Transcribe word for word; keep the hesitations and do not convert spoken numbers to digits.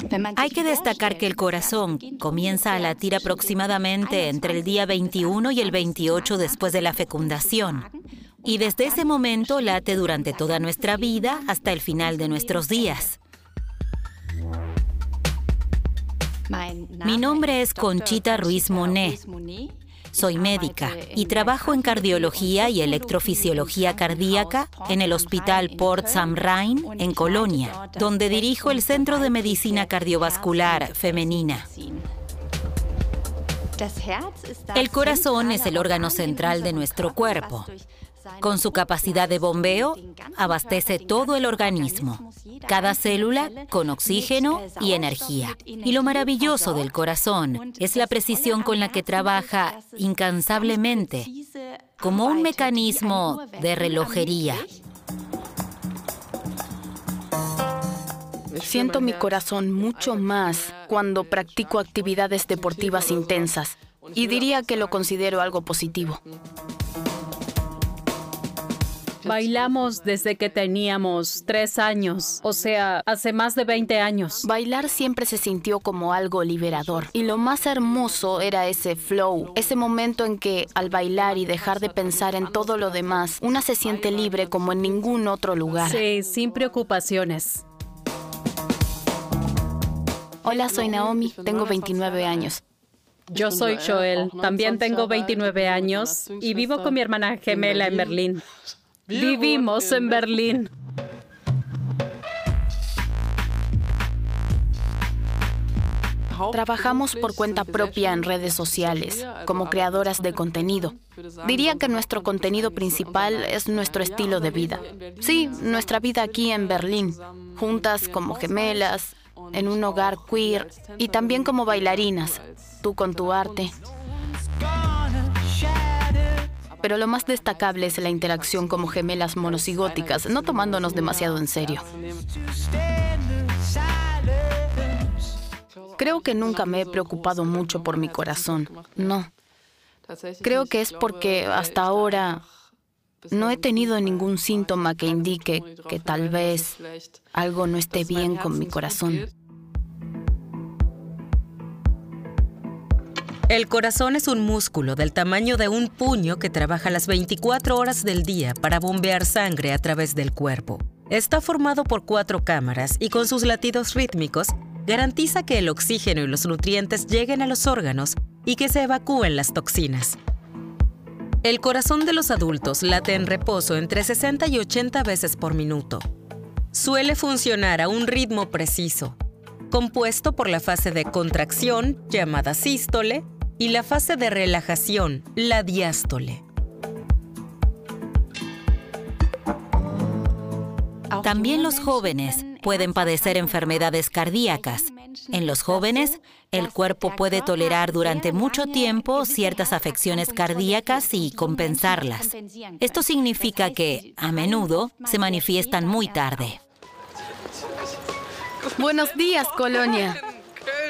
Hay que destacar que el corazón comienza a latir aproximadamente entre el día veintiuno y el veintiocho después de la fecundación. Y desde ese momento late durante toda nuestra vida hasta el final de nuestros días. Mi nombre es Conchita Ruiz Monet. Soy médica y trabajo en cardiología y electrofisiología cardíaca en el Hospital Port Sam Rhein, en Colonia, donde dirijo el Centro de Medicina Cardiovascular Femenina. El corazón es el órgano central de nuestro cuerpo. Con su capacidad de bombeo, abastece todo el organismo, cada célula con oxígeno y energía. Y lo maravilloso del corazón es la precisión con la que trabaja incansablemente, como un mecanismo de relojería. Siento mi corazón mucho más cuando practico actividades deportivas intensas, y diría que lo considero algo positivo. Bailamos desde que teníamos tres años, o sea, hace más de veinte años. Bailar siempre se sintió como algo liberador. Y lo más hermoso era ese flow, ese momento en que, al bailar y dejar de pensar en todo lo demás, una se siente libre como en ningún otro lugar. Sí, sin preocupaciones. Hola, soy Naomi, tengo veintinueve años. Yo soy Joel, también tengo veintinueve años y vivo con mi hermana gemela en Berlín. Vivimos en Berlín. Trabajamos por cuenta propia en redes sociales, como creadoras de contenido. Diría que nuestro contenido principal es nuestro estilo de vida. Sí, nuestra vida aquí en Berlín, juntas como gemelas, en un hogar queer y también como bailarinas, tú con tu arte. Pero lo más destacable es la interacción como gemelas monocigóticas, no tomándonos demasiado en serio. Creo que nunca me he preocupado mucho por mi corazón, no. Creo que es porque hasta ahora no he tenido ningún síntoma que indique que tal vez algo no esté bien con mi corazón. El corazón es un músculo del tamaño de un puño que trabaja las veinticuatro horas del día para bombear sangre a través del cuerpo. Está formado por cuatro cámaras y con sus latidos rítmicos garantiza que el oxígeno y los nutrientes lleguen a los órganos y que se evacúen las toxinas. El corazón de los adultos late en reposo entre sesenta y ochenta veces por minuto. Suele funcionar a un ritmo preciso, compuesto por la fase de contracción, llamada sístole, y la fase de relajación, la diástole. También los jóvenes pueden padecer enfermedades cardíacas. En los jóvenes, el cuerpo puede tolerar durante mucho tiempo ciertas afecciones cardíacas y compensarlas. Esto significa que, a menudo, se manifiestan muy tarde. Buenos días, Colonia.